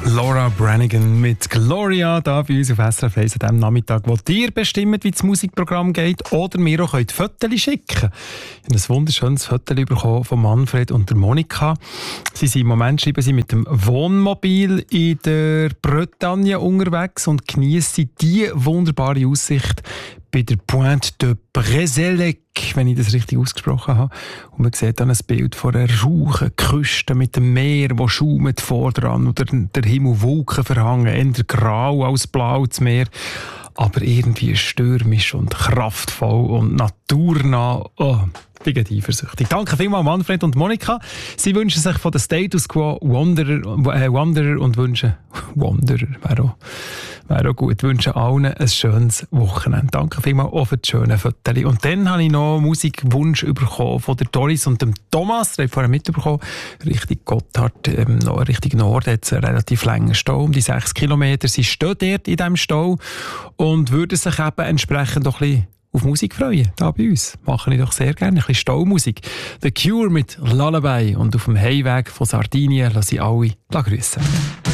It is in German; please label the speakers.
Speaker 1: Laura Branigan mit Gloria da bei uns auf SRF 1 an diesem Nachmittag, wo ihr bestimmt, wie das Musikprogramm geht oder mir auch Fotos schicken könnt. Ich habe ein wunderschönes Foto bekommen von Manfred und der Monika. Sie sind im Moment schreiben sie mit dem Wohnmobil in der Bretagne unterwegs und genießen die wunderbare Aussicht bei der Pointe de Brezélec, wenn ich das richtig ausgesprochen habe. Und man sieht dann ein Bild von einer rauchen Küste mit dem Meer, das schaumt vordran und der Himmel Wolken verhangen, eher grau als blau das Meer. Aber irgendwie stürmisch und kraftvoll und naturnah. Oh, ich bin eifersüchtig. Danke vielmals Manfred und Monika. Sie wünschen sich von der Status Quo Wanderer und wünschen Wanderer, wäre auch gut. Wünschen allen ein schönes Wochenende. Danke vielmals auch für die schönen Fotos. Und dann habe ich noch einen Musikwunsch bekommen von der Doris und dem Thomas. Der hat vorher mitbekommen, Richtung Gotthard, Richtung Norden, hat es einen relativ langen Stau, um die 6 Kilometer. Sie stehen dort in diesem Stau und würden sich eben entsprechend doch ein bisschen auf Musik freuen, da bei uns. Mache ich doch sehr gerne ein bisschen Staumusik. The Cure mit Lullaby und auf dem Heimweg von Sardinien lasse ich alle grüßen.